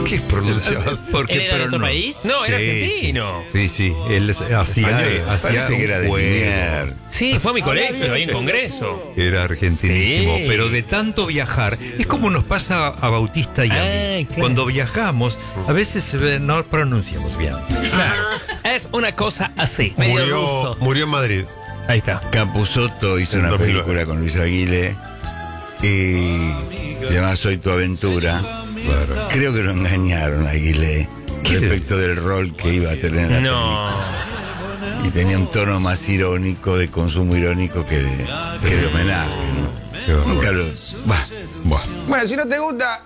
qué pronunciabas? ¿Él era de otro país? No, era Sí, argentino. Sí, él hacía Parece que era de juego. Liniers. Sí, fue a mi colegio, ahí en Congreso. Era argentinísimo, Sí. pero de tanto viajar, es como nos pasa a Bautista y a mí. Ay, claro. Cuando viajamos, a veces no pronunciamos bien. Claro. Es una cosa así. Medio ruso. Murió en Madrid. Ahí está. Capusotto hizo En una 2009. película con Luis Aguilé y se llama Soy tu aventura. Claro. Creo que lo engañaron a Aguilé respecto del rol que iba a tener en la No. película. Y tenía un tono más irónico, de consumo irónico que de homenaje, ¿no? Qué horror. Nunca lo... Bah. Bueno, si no te gusta.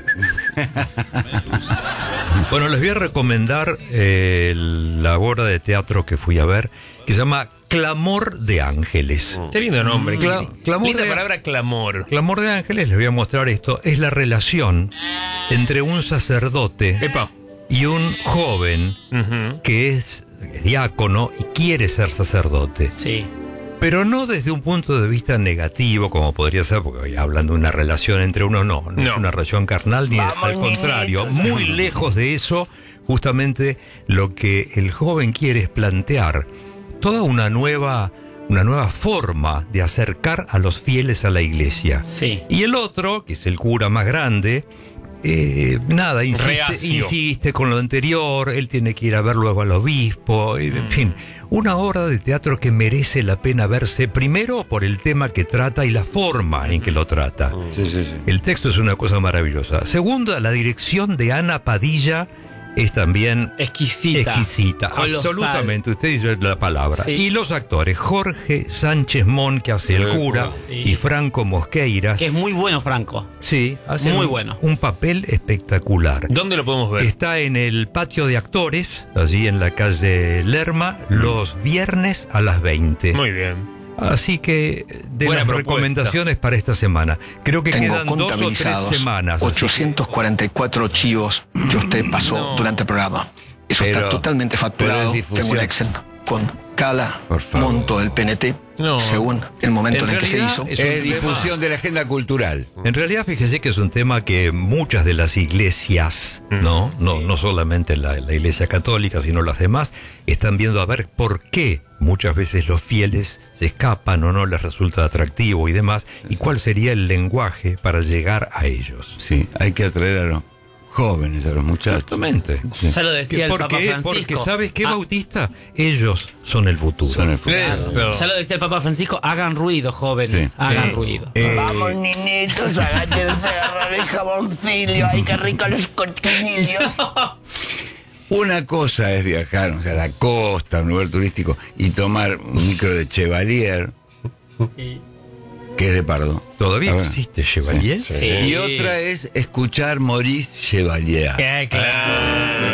Bueno, les voy a recomendar la obra de teatro que fui a ver, que se llama Clamor de Ángeles. Qué lindo nombre. Clamor Linda de- palabra, clamor. Clamor de Ángeles, les voy a mostrar esto, es la relación entre un sacerdote Epa. y un joven Ujú. que es diácono y quiere ser sacerdote. Sí. Pero no desde un punto de vista negativo, como podría ser, porque hoy hablan de una relación entre uno, no es una relación carnal, ni al contrario, muy lejos de eso. Justamente lo que el joven quiere es plantear toda una nueva forma de acercar a los fieles a la iglesia. Sí. Y el otro, que es el cura más grande, Reacio. insiste con lo anterior, él tiene que ir a ver luego al obispo, en fin, una obra de teatro que merece la pena verse, primero por el tema que trata y la forma en que lo trata. Sí. El texto es una cosa maravillosa. Segunda, la dirección de Ana Padilla es también exquisita, Colosal. absolutamente, usted dice la palabra. Sí. Y los actores, Jorge Sánchez Mon, que hace el cura, Sí. y Franco Mosqueiras. Que es muy bueno, Franco. Sí, hacen Muy bueno. un papel espectacular. ¿Dónde lo podemos ver? Está en el patio de actores, allí en la calle Lerma, los viernes a las 20. Muy bien. Así que de Buena las propuesta. recomendaciones para esta semana. Creo que Tengo quedan 2 o 3 contabilizados semanas. así que- 844 chivos que usted pasó No. durante el programa. Eso Pero- está totalmente facturado. pero es difusión. Tengo un Excel con cada Por favor. monto del PNT No. según el momento en el que se realidad, hizo. es un Es tema- difusión de la agenda cultural. En realidad, fíjese que es un tema que muchas de las iglesias, no solamente la iglesia católica, sino las demás, están viendo a ver por qué muchas veces los fieles se escapan o no les resulta atractivo y demás, y cuál sería el lenguaje para llegar a ellos. Sí, hay que atraer a los jóvenes, a los muchachos. Exactamente. Ya lo decía el ¿Por Papa qué? Francisco. Porque ¿sabes qué, Ah, Bautista? Ellos son el futuro. Son el futuro. Eso. Ya lo decía el Papa Francisco, hagan ruido, jóvenes. Sí. Hagan Sí. ruido. Vamos, ninitos, agáchense a agarrar el jaboncillo. Ay, qué rico los cochinillos. Una cosa es viajar, o sea, a la costa, a un lugar turístico, y tomar un micro de Chevalier, que es de Pardo. ¿Todavía Ah, bueno. existe Chevalier? Sí. Y otra es escuchar Maurice Chevalier. Claro.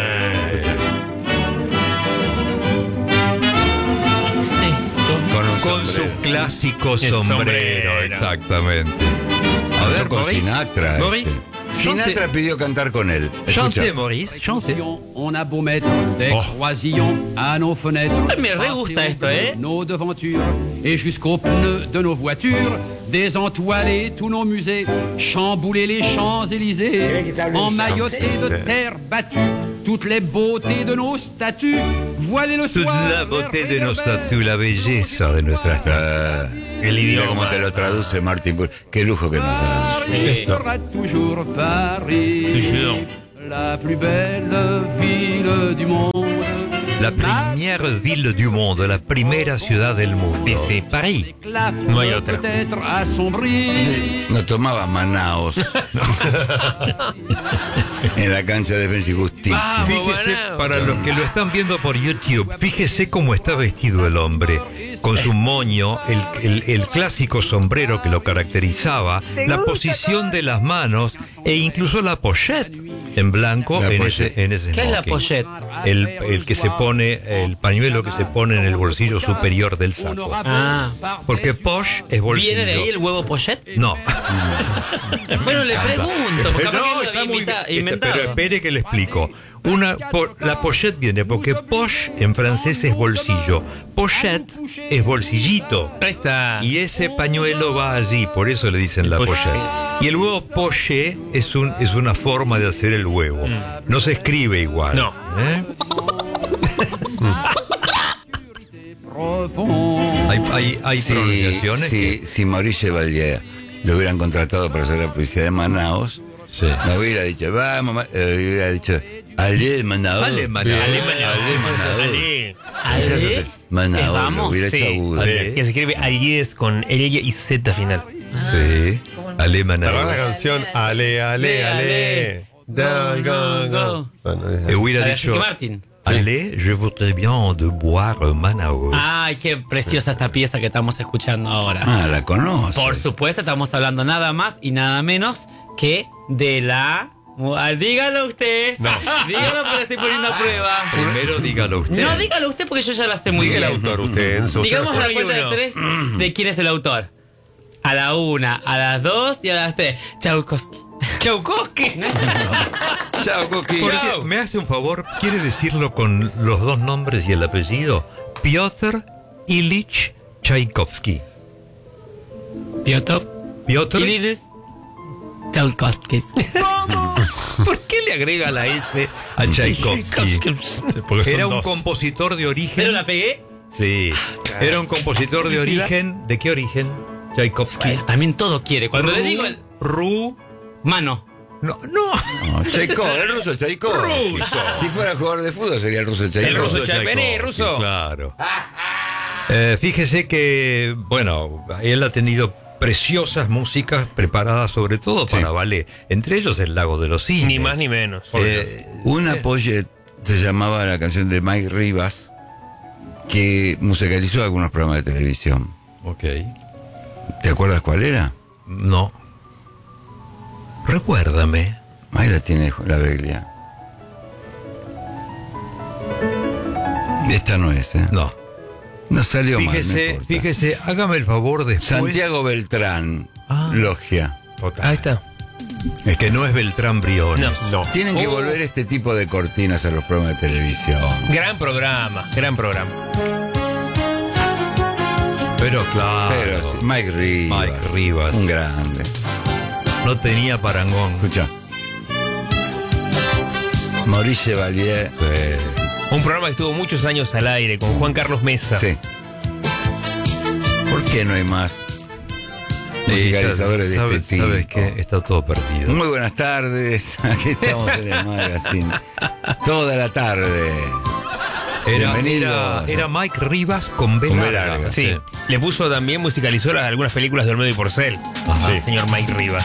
¿Qué es esto? Con un Con su sombrero. clásico El sombrero, sombrero. exactamente. A Cantó ver, con Maurice. Sinatra. Maurice, Sinatra pidió cantar con él. chante, Escucha. Maurice, chante. On a beau mettre des croisillons à nos fenêtres. Ay, me re gusta esto, ¿eh? Nos devantures et jusqu'aux pneus de nos voitures, désentoiler tous nos musées, chambouler les Champs-Élysées, emmailloter de terre battue toutes les beautés de nos statues, voiler le Toute soir. la beauté de nos statues, la belleza de nuestra estatua. El Mira idioma. cómo te lo traduce Martin Pul. Qué lujo que nos da. Sera toujours Paris, Toujours. la plus belle ville du monde. La première ville du monde, la primera ciudad del mundo. Sí, sí. París. No hay otra. Peut-être assombrir. No tomaba Manaos en la cancha de Defensa y Justicia. Ah, Fíjese, bueno. para los que lo están viendo por YouTube, fíjese cómo está vestido el hombre. Con su moño, el clásico sombrero que lo caracterizaba, la posición de las manos e incluso la pochette en blanco La en pochette. ese ¿Qué es la smoking. pochette? El que se pone, el pañuelo que se pone en el bolsillo superior del saco. Ah. Porque posh es bolsillo. ¿Viene de ahí el huevo pochette? No. Bueno, le pregunto, porque capaz No, que lo está había muy bien. inventado. Pero espere que le explico. La pochette viene porque poche en francés es bolsillo. Pochette es bolsillito. Ahí está. Y ese pañuelo va allí, por eso le dicen la Pochette. pochette. Y el huevo poché es una forma de hacer el huevo. No se escribe igual. No. ¿Eh? Hay pronunciaciones que... Si Maurice Chevalier lo hubieran contratado para hacer la publicidad de Manaos, Sí. no hubiera dicho, vamos, hubiera dicho, Ale Manaos. Ale Manaos. Ale Manaos. Ale. Ale. Manaos, lo Vamos. hubiera hecho Sí, agudo. Ale. que se escribe Alies con L y Z final. Sí. Ale ¿Te Manaos. acuerdas la canción Ale, Ale, Ale? Down, go, go. Bueno, Hubiera La de dicho, Ricky Martin. Ale, je voudrais bien de boire Manaos. Ay, qué preciosa esta pieza que estamos escuchando ahora. Ah, la conozco. Por supuesto, estamos hablando nada más y nada menos que de la... Dígalo usted. No. Dígalo porque estoy poniendo a prueba. Primero dígalo usted. No, dígalo usted porque yo ya la sé muy Diga el bien. autor usted en su Digamos a la Soy cuenta de uno. 3 de quién es el autor. A la 1, a las 2 y a las 3. Tchaikovsky. Tchaikovsky. No es Tchaikovsky. Chao, Coqui. ¿Por Chao. qué? ¿Me hace un favor? ¿Quiere decirlo con los dos nombres y el apellido? Piotr Ilich Tchaikovsky. Piotr Piotr. Ilich Tchaikovsky. ¿Por qué le agrega la S a Tchaikovsky? Porque son Era un dos. compositor de origen. ¿Pero la pegué? Sí. Era un compositor de origen. ¿De qué origen? Tchaikovsky. Bueno, también todo quiere. Cuando le digo el... Mano. No. No, Chaikov, el ruso Chaikov. Ruso. Si fuera jugador de fútbol sería el ruso Chaikov. El ruso Tchaikovsky, Vení, ruso. Claro. Fíjese que, bueno, él ha tenido preciosas músicas preparadas sobre todo para ballet. Entre ellos El Lago de los Cisnes. Ni más ni menos. Una Poyet se llamaba la canción de Mike Rivas, que musicalizó algunos programas de televisión. Ok. ¿Te acuerdas cuál era? No. Recuérdame. Ahí la tiene la Beglia. Esta no es, ¿eh? No. No salió mal. Fíjese, hágame el favor después. Santiago Beltrán, Logia. Ahí está. Es que no es Beltrán Briones. No. Tienen que volver este tipo de cortinas a los programas de televisión. Gran programa, gran programa. Pero claro. Pero sí, Mike Rivas. Mike Rivas. Un grande. No tenía parangón. Escucha. Maurice Chevalier. Un programa que estuvo muchos años al aire con Juan Carlos Mesa. Sí. ¿Por qué no hay más musicalizadores de este tipo? ¿Sabes qué? Está todo perdido. Muy buenas tardes. Aquí estamos en el magazine. Toda la tarde. Bienvenidos. Era Mike Rivas con B Con B larga. larga. Sí. Le puso también, musicalizó algunas películas de Olmedo y Porcel. Ajá. Sí. Señor Mike Rivas.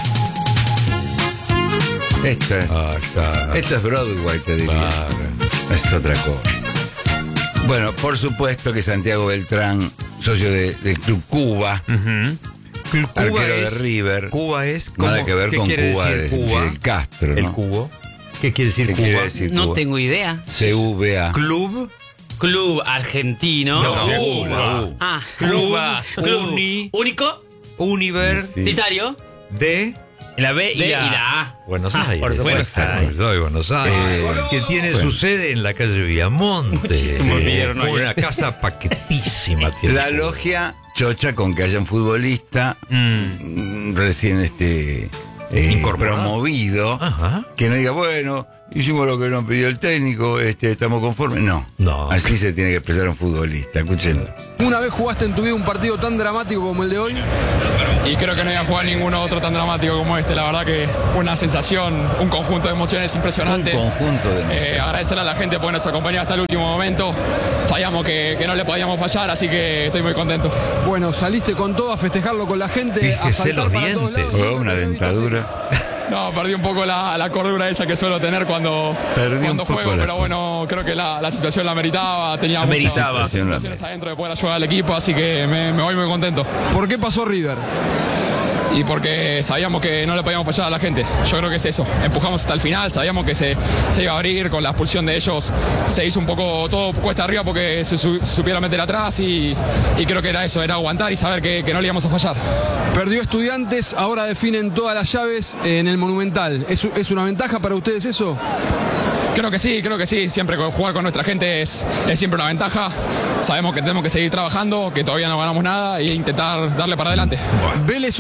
Esto es Broadway, te diría. Claro. Es otra cosa. Bueno, por supuesto que Santiago Beltrán, socio del Club Cuba, arquero de River. Cuba es Nada que ver ¿qué con quiere Cuba decir de Cuba? Fidel Castro, ¿no? El cubo. ¿Qué quiere decir ¿Qué Cuba? quiere decir No Cuba? tengo idea. CVA. Club. Club argentino. No, Cuba. Ah, Cuba. Club. Uni. Único. Sí. De La B y D la A. y la A. Buenos Ah, Aires. por supuesto. Buenos Aires. Que tiene su sede en la calle Villamonte. Muchísimo vieron, ¿no? Una casa paquetísima tiene. La logia chocha con que haya un futbolista recién Incorporado. promovido, Ajá. que no diga, bueno, hicimos lo que nos pidió el técnico, estamos conformes. No. Así se tiene que expresar un futbolista. Escuchen. ¿Una vez jugaste en tu vida un partido tan dramático como el de hoy? Y creo que no iba a jugar ninguno otro tan dramático como este. La verdad que fue una sensación, un conjunto de emociones impresionante. Un conjunto de emociones. Agradecerle a la gente por nos acompañar hasta el último momento. Sabíamos que no le podíamos fallar, así que estoy muy contento. Bueno, saliste con todo a festejarlo con la gente, a Fíjese saltar los para todos dientes. lados. Oh, una dentadura. No, perdí un poco la cordura esa que suelo tener cuando poco juego, la pero bueno, creo que la situación la meritaba. Tenía La muchas meritaba. situaciones adentro de poder ayudar al equipo, así que me voy muy contento. ¿Por qué pasó River? Y porque sabíamos que no le podíamos fallar a la gente. Yo creo que es eso. Empujamos hasta el final, sabíamos que se iba a abrir con la expulsión de ellos. Se hizo un poco todo cuesta arriba porque se supieron meter atrás y creo que era eso, era aguantar y saber que no le íbamos a fallar. Perdió Estudiantes, ahora definen todas las llaves en el Monumental. ¿Es una ventaja para ustedes eso? Creo que sí. Siempre jugar con nuestra gente es siempre una ventaja. Sabemos que tenemos que seguir trabajando, que todavía no ganamos nada e intentar darle para adelante. ¿Vélez o Gimnasia?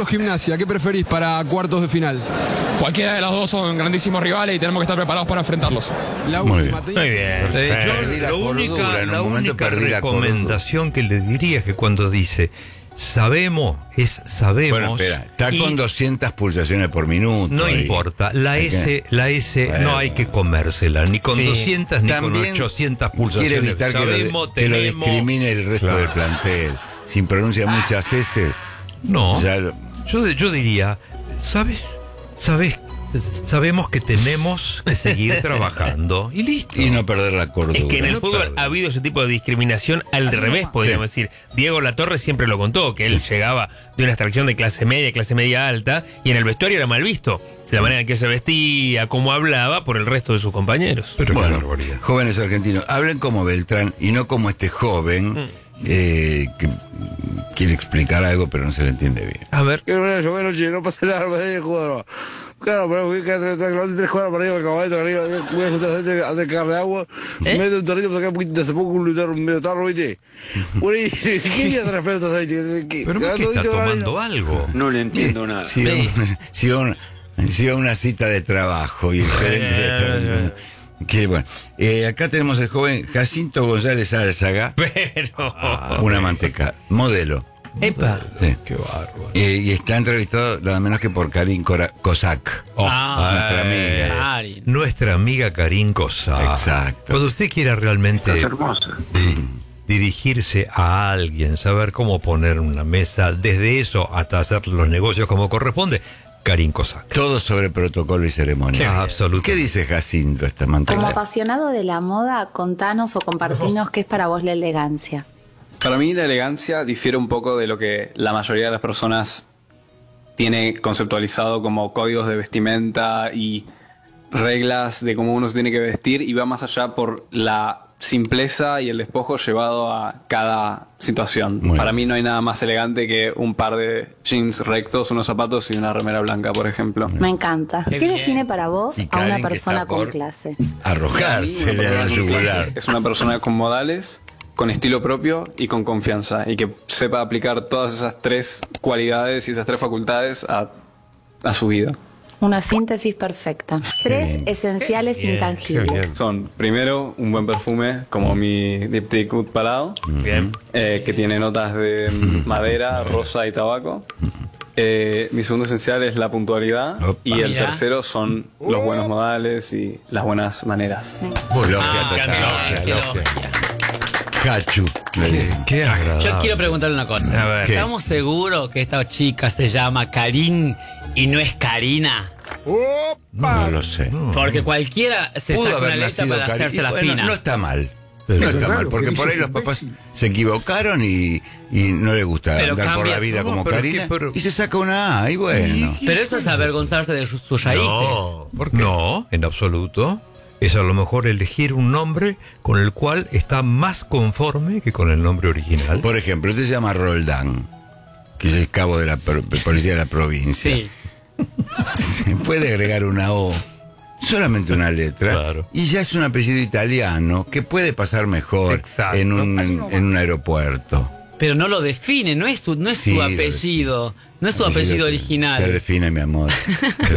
Francia. ¿Qué preferís para cuartos de final? Cualquiera de los dos son grandísimos rivales y tenemos que estar preparados para enfrentarlos. La Muy última. bien. Muy bien. Perdí la cordura, en un momento perdí la recomendación que le diría es que cuando dice sabemos. Bueno, espera, está con 200 pulsaciones por minuto. No ahí. importa, la S Bueno. no hay que comérsela, ni con 200 ni con También 800 pulsaciones. quiere evitar que lo discrimine el resto del plantel. Si pronuncia muchas S. No, ya yo diría, sabemos que tenemos que seguir trabajando y listo. Y no perder la cordura. Es que en el fútbol ha habido ese tipo de discriminación al revés, podríamos decir. Diego Latorre siempre lo contó, que él llegaba de una extracción de clase media alta, y en el vestuario era mal visto. La manera en que se vestía, cómo hablaba, por el resto de sus compañeros. Pero qué Bueno, barbaridad. jóvenes argentinos, hablen como Beltrán y no como este joven que quiere explicar algo pero no se le entiende bien. A ver. Bueno, che, no pasa nada, me dejo jugador. Claro, pero voy a quedar 3 cuadras para arriba, el caballito, arriba, voy a juntar gente a cargar agua, meto un tornito para acá, un poquito, hace poco un tarro, ¿viste? Bueno, ¿y qué día te respetas ahí? ¿Pero por qué está tomando algo? No le entiendo nada. Si va a una cita de trabajo y el gerente le está diciendo, que bueno, acá tenemos el joven Jacinto González Álzaga, Pero. una manteca, modelo. Epa. Sí. Qué bárbaro. Y está entrevistado nada menos que por Karin Kozak, nuestra amiga. Karin. Nuestra amiga Karin Kozak. Exacto. Cuando usted quiera realmente dirigirse a alguien, saber cómo poner una mesa, desde eso hasta hacer los negocios como corresponde, Karin Kozak. Todo sobre protocolo y ceremonia. Absolutamente. ¿Qué dice Jacinto esta manteca? Como apasionado de la moda, contanos o compartinos qué es para vos la elegancia. Para mí la elegancia difiere un poco de lo que la mayoría de las personas tiene conceptualizado como códigos de vestimenta y reglas de cómo uno se tiene que vestir, y va más allá por la simpleza y el despojo llevado a cada situación. Para mí no hay nada más elegante que un par de jeans rectos, unos zapatos y una remera blanca, por ejemplo. Me encanta. ¿Qué define para vos Y a una Karen, que persona está con por clase? Arrojarse a la yugular. Es una persona con modales, con estilo propio y con confianza, y que sepa aplicar todas esas 3 cualidades y esas 3 facultades a su vida. Una síntesis perfecta. 3 esenciales intangibles. Son, primero, un buen perfume, como mi Diptyque Oud Parado, que tiene notas de madera, rosa y tabaco. Mi segundo esencial es la puntualidad. Y el tercero son los buenos modales y las buenas maneras. Cachu. Qué agradable. Yo quiero preguntarle una cosa. A ver. ¿Estamos seguros que esta chica se llama Karin y no es Karina? No lo sé. Porque cualquiera se Pudo saca una haber letra nacido para Karin. hacerse la Bueno, fina. no está mal. No está mal, porque por ahí los papás se equivocaron y no les gusta Pero andar por cambia- la vida No, como pero Karina qué, pero- y se saca una A y bueno. Pero eso es avergonzarse de sus raíces. No, en absoluto. Es a lo mejor elegir un nombre con el cual está más conforme que con el nombre original. Por ejemplo, usted se llama Roldán, que es el cabo de la policía de la provincia. Sí. Se puede agregar una O, solamente una letra, Claro. y ya es un apellido italiano que puede pasar mejor Exacto. en un aeropuerto. Pero no lo define, no es su Sí, su lo apellido. No es su apellido original. Se define, mi amor. Se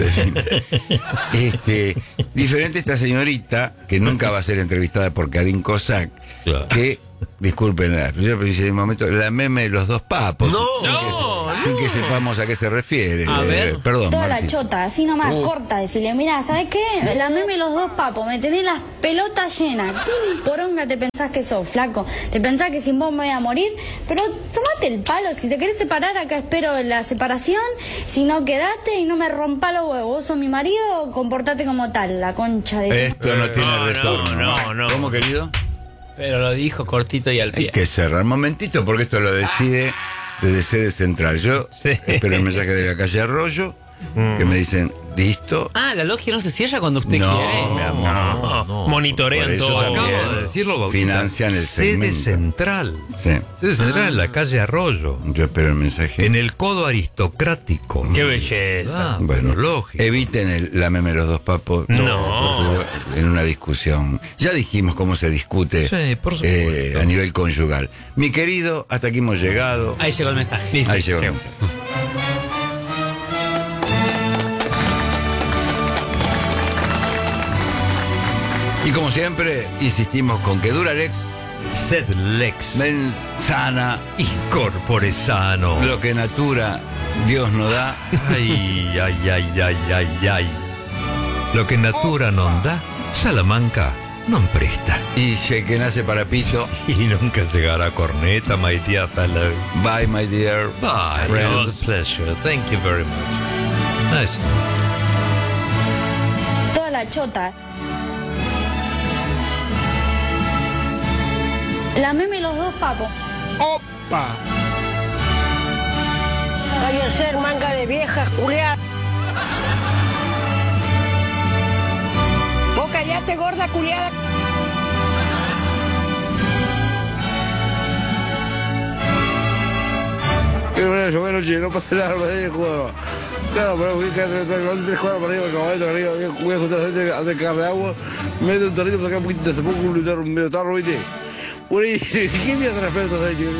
define. Diferente esta señorita, que nunca va a ser entrevistada por Karin Kozak, Claro. que, disculpen, pero dice de momento, la meme de los 2 papos. Sin que sepamos a qué se refiere. A ver. Perdón, Toda la Marci. chota, así nomás, corta, decirle, mira, ¿sabes qué? La meme los 2 papos, me tenés las pelotas llenas. ¿Qué poronga te pensás que sos, flaco? ¿Te pensás que sin vos me voy a morir? Pero tomate el palo, si te querés separar, acá espero la separación. Si no, quedate y no me rompa los huevos. Vos sos mi marido, comportate como tal, la concha de... Esto no tiene retorno. no. ¿Cómo, querido? Pero lo dijo cortito y al Hay pie. que cerrar un momentito porque esto lo decide desde sede central. Yo espero el mensaje de la calle Arroyo, que me dicen, listo. Ah, la logia no se cierra cuando usted No, quiere. mi amor. No. Monitorean Por eso todo. también. Acabo de decirlo, Bautista. Financian el Sede segmento. central. Sí. Sede central en la calle Arroyo. Yo espero el mensaje. En el codo aristocrático. Qué belleza. Bueno, lógico. eviten la meme de los 2 papos. No. Por favor, en una discusión. Ya dijimos cómo se discute Sí, por supuesto. a nivel conyugal. Mi querido, hasta aquí hemos llegado. Ahí llegó el mensaje. Ahí llegó el mensaje. Y como siempre, insistimos con que Duralex, Sedlex, men sana, incorpore sano. Lo que natura Dios nos da. Ay, ay, ay, ay, ay, ay. Lo que natura non dà, Salamanca non presta. Y se que nace para pito. Y nunca llegará a corneta, my dear fellow. Bye, my dear. Bye. It was a pleasure. Thank you very much. Nice. Toda la chota. Lameme los dos papos. ¡Opa! Vaya a ser manga de viejas, culiadas. Vos callate, gorda culiada. Yo bueno, che, no pasa nada, me juego. Claro, pero voy a quedar 3 cuadras para arriba, el caballito arriba, voy a juntar gente a cargar de agua, meto un torrito para acá un poquito, se pongo un medio tarro, ¿viste? ¿Qué me hace respeto a eso?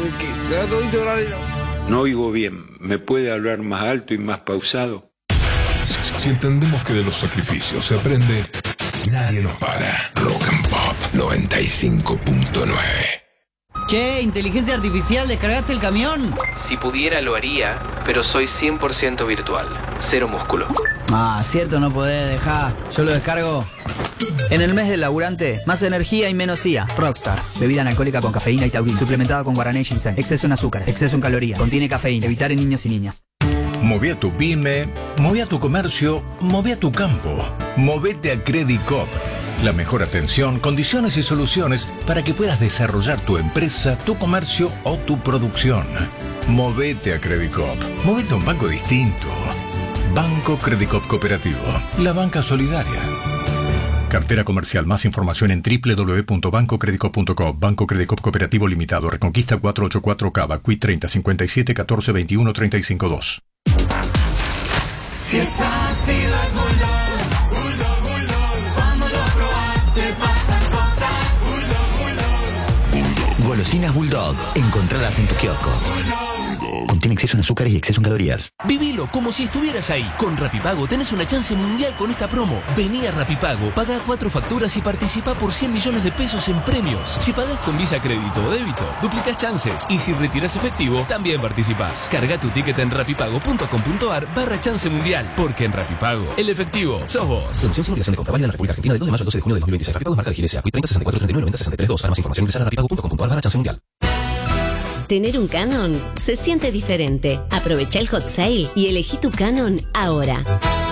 No oigo bien. ¿Me puede hablar más alto y más pausado? Si entendemos que de los sacrificios se aprende, nadie nos para. Rock and Pop 95.9. Che, inteligencia artificial, ¿descargaste el camión? Si pudiera lo haría, pero soy 100% virtual. Cero músculo. Ah, cierto, no podés dejar. Yo lo descargo. En el mes del laburante, más energía y menos IA. Rockstar. Bebida analcohólica con cafeína y taurina. Suplementada con guaraná y ginseng. Exceso en azúcar. Exceso en calorías. Contiene cafeína. Evitar en niños y niñas. Moví a tu pyme, moví a tu comercio, moví a tu campo. Movete a Credit Coop. La mejor atención, condiciones y soluciones para que puedas desarrollar tu empresa, tu comercio o tu producción. Movete a Credit Coop. Movete a un banco distinto. Banco Credit Coop Cooperativo. La banca solidaria. Cartera comercial. Más información en www.bancocreditcoop.com. Banco Credit Coop Cooperativo Limitado. Reconquista 484 Cava. Quit 30 57 14 21 35 2. Si es ácido es Bulldog. Bulldog, Bulldog. Cuando lo probaste pasan cosas. Bulldog, Bulldog. Golosinas Bulldog. Encontradas en tu kiosco. Contiene exceso en azúcares y exceso en calorías. Vivilo como si estuvieras ahí. Con Rapipago tenés una chance mundial con esta promo. Vení a Rapipago, paga 4 facturas y participa por 100 millones de pesos en premios. Si pagás con Visa, crédito o débito, duplicás chances. Y si retiras efectivo, también participás. Carga tu ticket en rapipago.com.ar/chance mundial. Porque en Rapipago, el efectivo sos vos. Producción sin obligación de compra válida en la República Argentina del 2 de mayo al 12 de junio de 2026. Rapipago es marca de GLSA. Quit 30 64 39 90 63 2. Para más información ingresar a rapipago.com.ar/chance mundial. Tener un Canon se siente diferente. Aprovecha el hot sale y elegí tu Canon ahora.